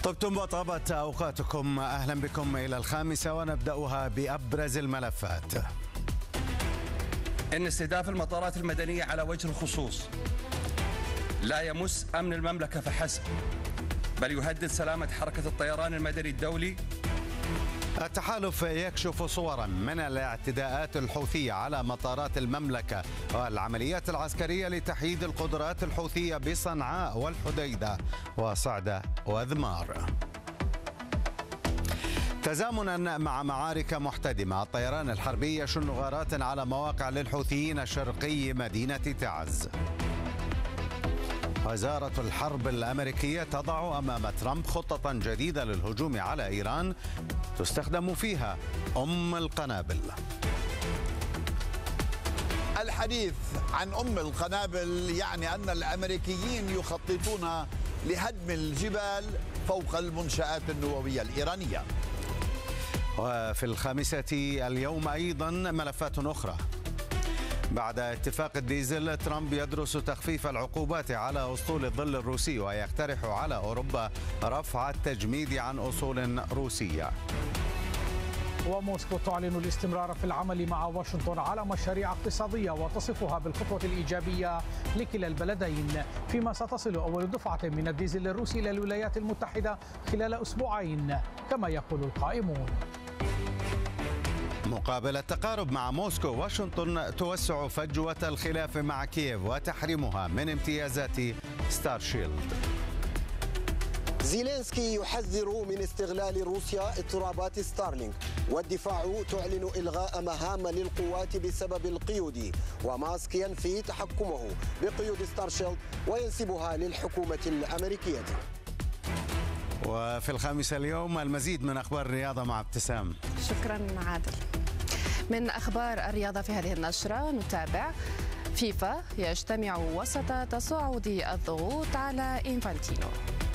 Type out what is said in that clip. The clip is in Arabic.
طبتم وطابت أوقاتكم، أهلا بكم إلى الخامسة ونبدأها بأبرز الملفات. إن استهداف المطارات المدنية على وجه الخصوص لا يمس أمن المملكة فحسب، بل يهدد سلامة حركة الطيران المدني الدولي. التحالف يكشف صورا من الاعتداءات الحوثية على مطارات المملكة والعمليات العسكرية لتحييد القدرات الحوثية بصنعاء والحديدة وصعدة وذمار. تزامنا مع معارك محتدمة، الطيران الحربي يشن غارات على مواقع للحوثيين شرقي مدينة تعز. وزارة الحرب الأمريكية تضع أمام ترامب خطة جديدة للهجوم على إيران تستخدم فيها القنابل. الحديث عن القنابل يعني أن الأمريكيين يخططون لهدم الجبال فوق المنشآت النووية الإيرانية. وفي الخامسة اليوم أيضا ملفات أخرى. بعد اتفاق الديزل، ترامب يدرس تخفيف العقوبات على أسطول الظل الروسي ويقترح على أوروبا رفع التجميد عن أصول روسية. وموسكو تعلن الاستمرار في العمل مع واشنطن على مشاريع اقتصادية وتصفها بالخطوة الإيجابية لكلا البلدين، فيما ستصل أول دفعة من الديزل الروسي إلى الولايات المتحدة خلال أسبوعين كما يقول القائمون. مقابل التقارب مع موسكو، واشنطن توسع فجوة الخلاف مع كييف وتحريمها من امتيازات ستار شيلد. زيلينسكي يحذر من استغلال روسيا اضطرابات ستارلينك، والدفاع تعلن إلغاء مهام للقوات بسبب القيود، وماسك ينفي تحكمه بقيود ستار شيلد وينسبها للحكومة الأمريكية. وفي الخامسة اليوم المزيد من أخبار الرياضة مع ابتسام. شكرا عادل. من أخبار الرياضة في هذه النشرة نتابع: فيفا يجتمع وسط تصاعد الضغوط على إنفانتينو.